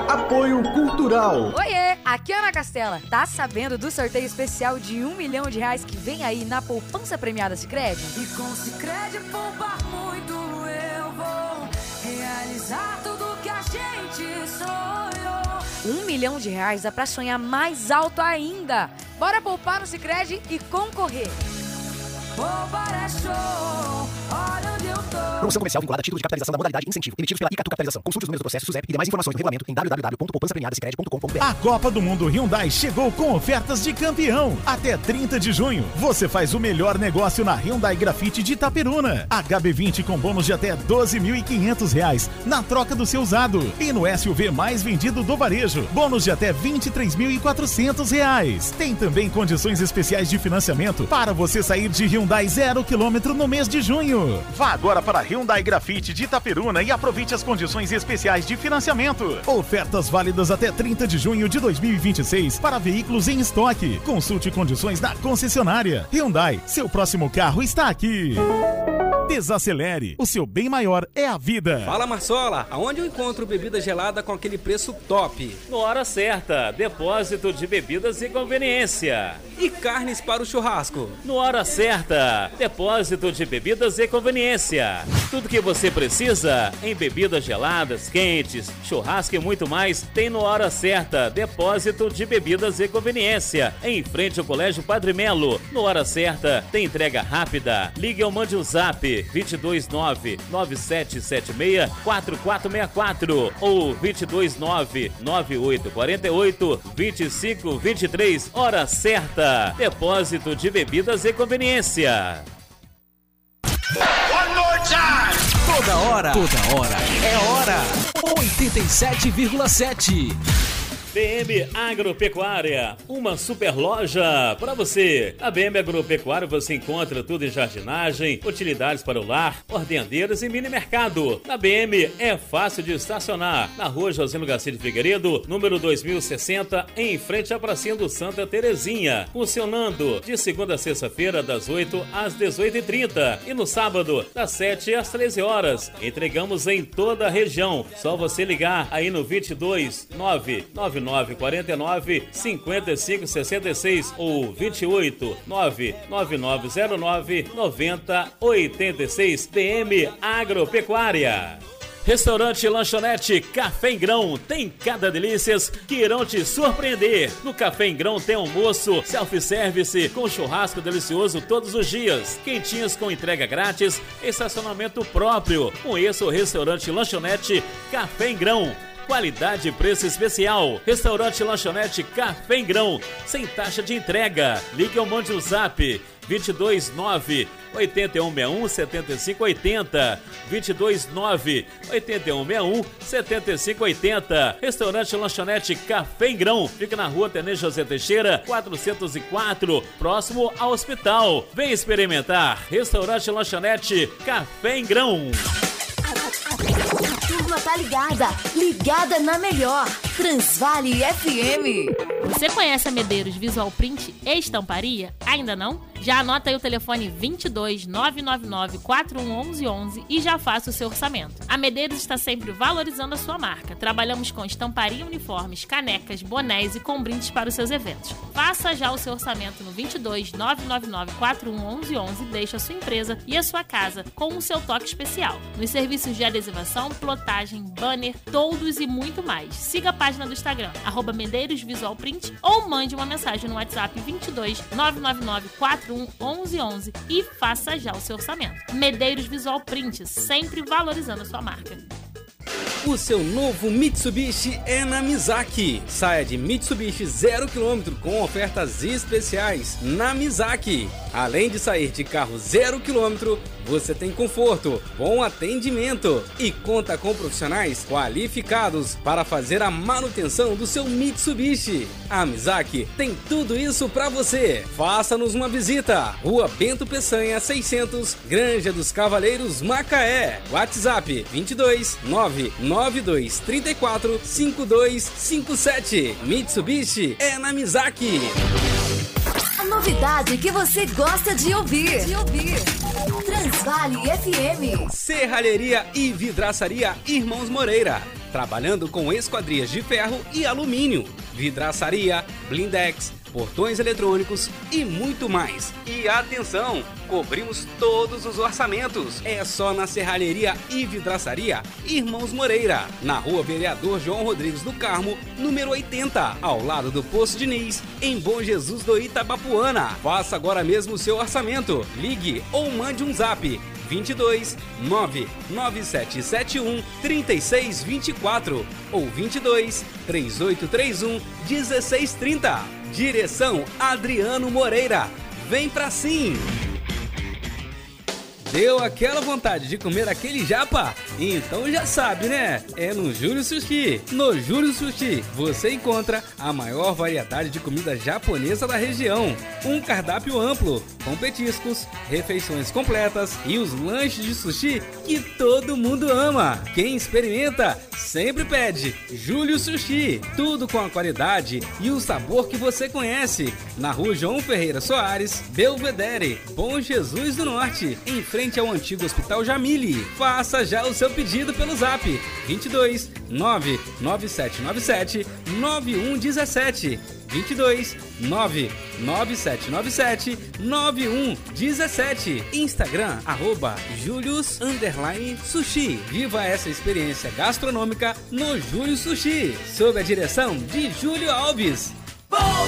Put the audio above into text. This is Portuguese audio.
Apoio Cultural. Oiê, aqui é Ana Castela. Tá sabendo do sorteio especial de R$1 milhão que vem aí na poupança premiada Sicredi? E com Sicredi poupar muito eu vou realizar tudo que a gente sonhou. R$1 milhão é pra sonhar mais alto ainda. Bora poupar no Sicredi e concorrer. Poupar é show, olha onde eu tô. Promoção comercial vinculada a título de capitalização da modalidade incentivo, emitidos pela Icatu Capitalização. Consulte os números do processo SUSEP e demais informações no regulamento em www.poupançapremiadasicredi.com.br. A Copa do Mundo Hyundai chegou com ofertas de campeão. Até 30 de junho, você faz o melhor negócio na Hyundai Grafite de Itaperuna. HB20 com bônus de até R$12.500 na troca do seu usado. E no SUV mais vendido do varejo, bônus de até R$23.400. Tem também condições especiais de financiamento para você sair de Hyundai 0 km no mês de junho. Vá agora para a Hyundai Grafite de Itaperuna e aproveite as condições especiais de financiamento. Ofertas válidas até 30 de junho de 2026 para veículos em estoque. Consulte condições na concessionária. Hyundai, seu próximo carro está aqui. Desacelere, o seu bem maior é a vida. Fala Marsola, aonde eu encontro bebida gelada com aquele preço top? No Hora Certa, depósito de bebidas e conveniência. E carnes para o churrasco? No Hora Certa, depósito de bebidas e conveniência. Tudo que você precisa em bebidas geladas, quentes, churrasco e muito mais tem no Hora Certa, depósito de bebidas e conveniência. Em frente ao Colégio Padre Melo. No Hora Certa, tem entrega rápida. Ligue ou mande um zap 229-9776-4464 ou 229-9848-2523. Hora Certa. Depósito de bebidas e conveniência. One more time. Toda hora é hora. 87,7. BM Agropecuária, uma super loja para você. Na BM Agropecuária você encontra tudo em jardinagem, utilidades para o lar, ordenadeiras e mini mercado. Na BM é fácil de estacionar. Na rua Josino Garcia de Figueiredo, número 2060, em frente à pracinha do Santa Terezinha. Funcionando de segunda a sexta-feira, das 8 às 18h30 e no sábado, das 7 às 13 horas. Entregamos em toda a região. Só você ligar aí no 22 999 49 55 66 ou 28 99909 90 86. BM Agropecuária. Restaurante Lanchonete Café em Grão tem cada delícias que irão te surpreender. No Café em Grão tem almoço, self-service com churrasco delicioso todos os dias, quentinhas com entrega grátis, estacionamento próprio. Conheça o Restaurante Lanchonete Café em Grão. Qualidade e preço especial. Restaurante Lanchonete Café em Grão, sem taxa de entrega. Ligue ou mande um zap 229 8161 7580 229 8161 7580. Restaurante Lanchonete Café em Grão fica na rua Tenente José Teixeira 404, próximo ao hospital. Vem experimentar. Restaurante Lanchonete Café em Grão. A turma tá ligada na melhor, Transvale FM. Você conhece a Medeiros Visual Print e Estamparia? Ainda não? Já anota aí o telefone 22 999 41 1111 e já faça o seu orçamento. A Medeiros está sempre valorizando a sua marca. Trabalhamos com estamparia, uniformes, canecas, bonés e com brindes para os seus eventos. Faça já o seu orçamento no 22 999 41 1111 e deixe a sua empresa e a sua casa com o seu toque especial. Nos serviços de adesivação, plotagem, banner, toldos e muito mais. Siga a página do Instagram, @Medeiros Visual Print, ou mande uma mensagem no WhatsApp 22 999 41 1111 e faça já o seu orçamento. Medeiros Visual Print, sempre valorizando a sua marca. O seu novo Mitsubishi é na Mizaki. Saia de Mitsubishi 0 km com ofertas especiais na Mizaki. Além de sair de carro 0 km, você tem conforto, bom atendimento e conta com profissionais qualificados para fazer a manutenção do seu Mitsubishi. A Mizaki tem tudo isso para você. Faça-nos uma visita. Rua Bento Peçanha 600, Granja dos Cavaleiros, Macaé. WhatsApp 22 992 34 5257. Mitsubishi é na Mizaki. A novidade que você gosta de ouvir. Transvale FM. Serralheria e Vidraçaria Irmãos Moreira. trabalhando com esquadrias de ferro e alumínio, vidraçaria, blindex, portões eletrônicos e muito mais. E atenção, cobrimos todos os orçamentos. É só na Serralheria e Vidraçaria Irmãos Moreira, na Rua Vereador João Rodrigues do Carmo, número 80, ao lado do Poço Diniz, em Bom Jesus do Itabapuana. Faça agora mesmo o seu orçamento. Ligue ou mande um zap 22 99771 3624 ou 22 3831 1630. Direção Adriano Moreira. Vem pra sim! Deu aquela vontade de comer aquele japa? Então já sabe, né? É no Júlio Sushi. No Júlio Sushi você encontra a maior variedade de comida japonesa da região. Um cardápio amplo, com petiscos, refeições completas e os lanches de sushi que todo mundo ama. Quem experimenta sempre pede Júlio Sushi. Tudo com a qualidade e o sabor que você conhece. Na Rua João Ferreira Soares, Belvedere, Bom Jesus do Norte, em frente ao antigo Hospital Jamile. Faça já o seu pedido pelo zap 22 99797 9117 22 99797 9117. Instagram @Julius_Sushi. Viva essa experiência gastronômica no Júlio Sushi, sob a direção de Júlio Alves.